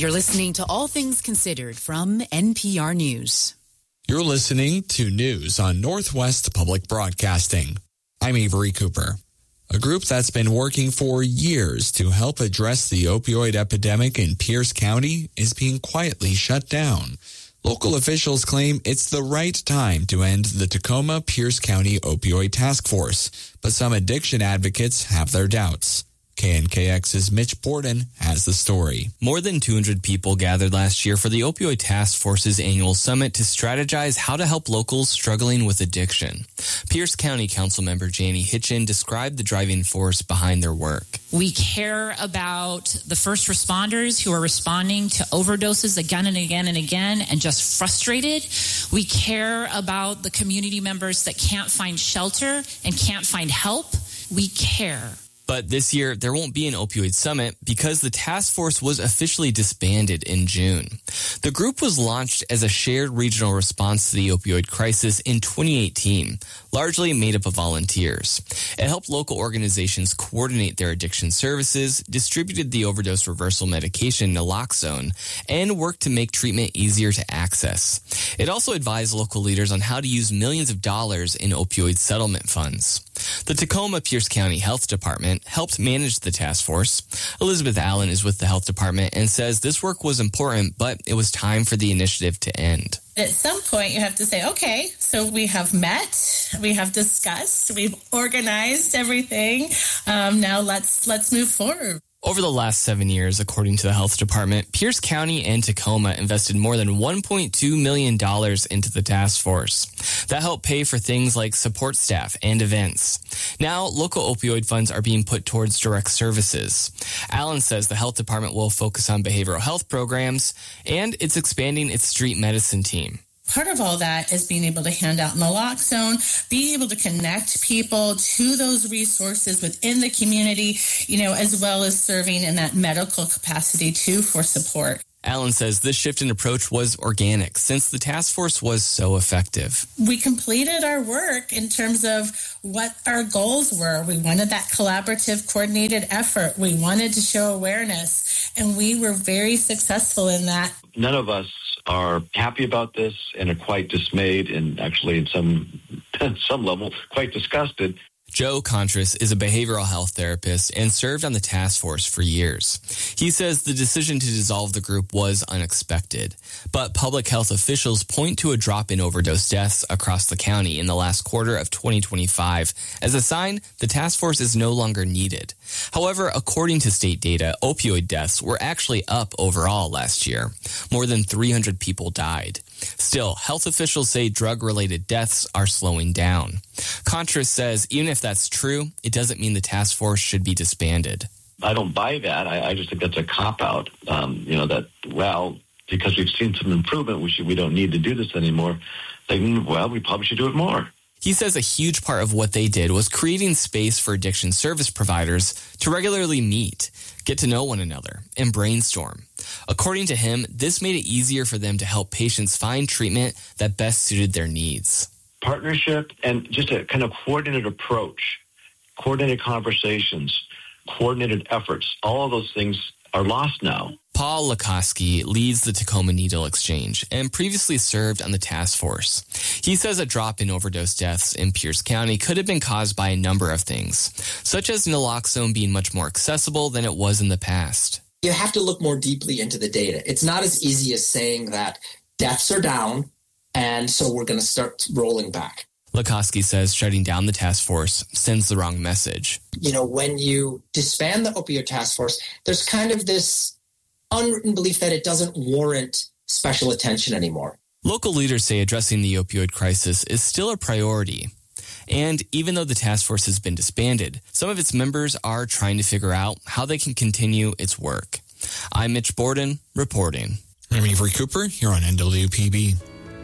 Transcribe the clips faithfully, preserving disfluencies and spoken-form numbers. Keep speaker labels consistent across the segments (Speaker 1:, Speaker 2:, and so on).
Speaker 1: You're listening to All Things Considered from N P R News.
Speaker 2: You're listening to news on Northwest Public Broadcasting. I'm Avery Cooper. A group that's been working for years to help address the opioid epidemic in Pierce County is being quietly shut down. Local officials claim it's the right time to end the Tacoma Pierce County Opioid Task Force, but some addiction advocates have their doubts. K N K X's Mitch Borden has the story.
Speaker 3: More than two hundred people gathered last year for the Opioid Task Force's annual summit to strategize how to help locals struggling with addiction. Pierce County Councilmember Janie Hitchin described the driving force behind their work.
Speaker 4: We care about the first responders who are responding to overdoses again and again and again and just frustrated. We care about the community members that can't find shelter and can't find help. We care.
Speaker 3: But this year, there won't be an opioid summit because the task force was officially disbanded in June. The group was launched as a shared regional response to the opioid crisis in twenty eighteen, largely made up of volunteers. It helped local organizations coordinate their addiction services, distributed the overdose reversal medication naloxone, and worked to make treatment easier to access. It also advised local leaders on how to use millions of dollars in opioid settlement funds. The Tacoma Pierce County Health Department helped manage the task force. Elizabeth Allen is with the health department and says this work was important, but it was time for the initiative to end.
Speaker 5: At some point, you have to say, okay, so we have met, we have discussed, we've organized everything. Um, now let's let's move forward.
Speaker 3: Over the last seven years, according to the health department, Pierce County and Tacoma invested more than one point two million dollars into the task force. That helped pay for things like support staff and events. Now, local opioid funds are being put towards direct services. Allen says the health department will focus on behavioral health programs, and it's expanding its street medicine team.
Speaker 5: Part of all that is being able to hand out naloxone, being able to connect people to those resources within the community, you know, as well as serving in that medical capacity too for support.
Speaker 3: Allen says this shift in approach was organic since the task force was so effective.
Speaker 5: We completed our work in terms of what our goals were. We wanted that collaborative, coordinated effort. We wanted to show awareness, and we were very successful in that.
Speaker 6: None of us are happy about this and are quite dismayed and actually in some, at some level quite disgusted.
Speaker 3: Joe Contras is a behavioral health therapist and served on the task force for years. He says the decision to dissolve the group was unexpected, but public health officials point to a drop in overdose deaths across the county in the last quarter of twenty twenty-five as a sign the task force is no longer needed. However, according to state data, opioid deaths were actually up overall last year. More than three hundred people died. Still, health officials say drug-related deaths are slowing down. Contras says even if that's true, it doesn't mean the task force should be disbanded.
Speaker 6: I don't buy that. I, I just think that's a cop-out, um, you know, that, well, because we've seen some improvement, we should, we don't need to do this anymore. Like, well, we probably should do it more.
Speaker 3: He says a huge part of what they did was creating space for addiction service providers to regularly meet, get to know one another, and brainstorm. According to him, this made it easier for them to help patients find treatment that best suited their needs.
Speaker 6: Partnership and just a kind of coordinated approach, coordinated conversations, coordinated efforts, all of those things are lost now.
Speaker 3: Paul Lukoski leads the Tacoma Needle Exchange and previously served on the task force. He says a drop in overdose deaths in Pierce County could have been caused by a number of things, such as naloxone being much more accessible than it was in the past.
Speaker 7: You have to look more deeply into the data. It's not as easy as saying that deaths are down, and so we're going to start rolling back.
Speaker 3: Lukoski says shutting down the task force sends the wrong message.
Speaker 7: You know, when you disband the opioid task force, there's kind of this unwritten belief that it doesn't warrant special attention anymore.
Speaker 3: Local leaders say addressing the opioid crisis is still a priority. And even though the task force has been disbanded, some of its members are trying to figure out how they can continue its work. I'm Mitch Borden, reporting.
Speaker 2: I'm Avery Cooper, here on N W P B.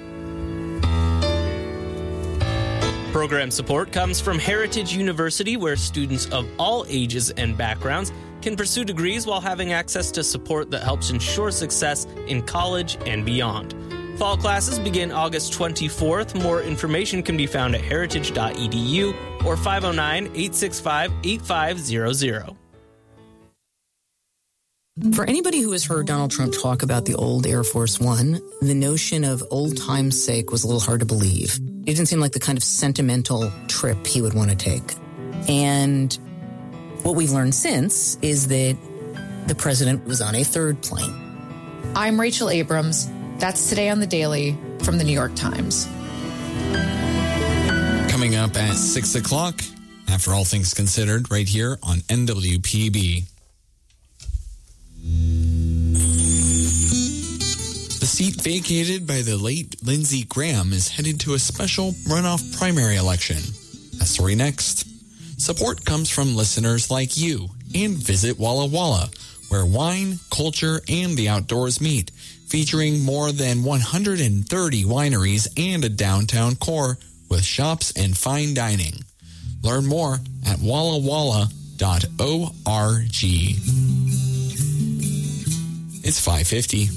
Speaker 8: Program support comes from Heritage University, where students of all ages and backgrounds can pursue degrees while having access to support that helps ensure success in college and beyond. Fall classes begin August twenty-fourth. More information can be found at heritage dot e d u or five oh nine, eight six five, eight five zero zero.
Speaker 9: For anybody who has heard Donald Trump talk about the old Air Force One, the notion of old time's sake was a little hard to believe. It didn't seem like the kind of sentimental trip he would want to take. And what we've learned since is that the president was on a third plane.
Speaker 10: I'm Rachel Abrams. That's Today on the Daily from the New York Times.
Speaker 2: Coming up at six o'clock, after All Things Considered, right here on N W P B. The seat vacated by the late Lindsey Graham is headed to a special runoff primary election. That story next. Support comes from listeners like you and visit Walla Walla, where wine, culture, and the outdoors meet, featuring more than one hundred thirty wineries and a downtown core with shops and fine dining. Learn more at walla walla dot org. It's five fifty.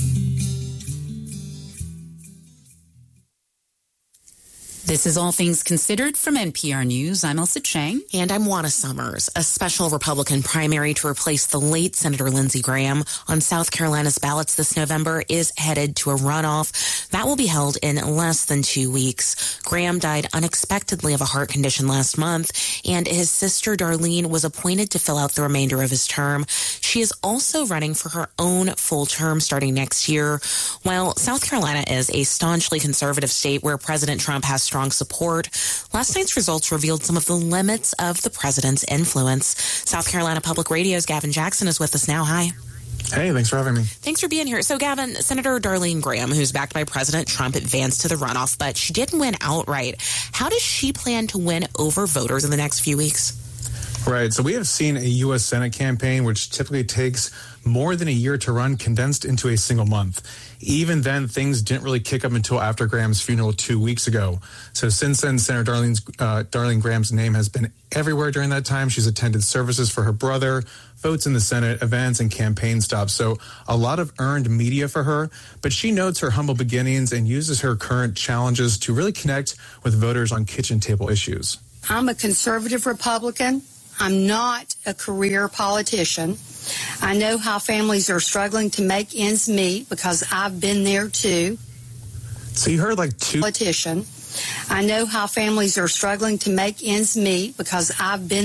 Speaker 1: This is All Things Considered from N P R News. I'm Elsa Chang.
Speaker 11: And I'm Juana Summers. A special Republican primary to replace the late Senator Lindsey Graham on South Carolina's ballots this November is headed to a runoff. That will be held in less than two weeks. Graham died unexpectedly of a heart condition last month, and his sister Darlene was appointed to fill out the remainder of his term. She is also running for her own full term starting next year. While South Carolina is a staunchly conservative state where President Trump has strong support, last night's results revealed some of the limits of the president's influence. South Carolina Public Radio's Gavin Jackson is with us now. Hi.
Speaker 12: Hey, thanks for having me.
Speaker 11: Thanks for being here. So, Gavin, Senator Darlene Graham, who's backed by President Trump, advanced to the runoff, but she didn't win outright. How does she plan to win over voters in the next few weeks?
Speaker 12: Right. So we have seen a U S Senate campaign, which typically takes more than a year to run, condensed into a single month. Even then, things didn't really kick up until after Graham's funeral two weeks ago. So since then, Senator Darlene's, uh, Darlene Graham's name has been everywhere during that time. She's attended services for her brother, votes in the Senate, events, and campaign stops. So a lot of earned media for her, but she notes her humble beginnings and uses her current challenges to really connect with voters on kitchen table issues.
Speaker 13: I'm a conservative Republican. I'm not a career politician. I know how families are struggling to make ends meet because I've been there too.
Speaker 12: So you heard like two...
Speaker 13: Politician. I know how families are struggling to make ends meet because I've been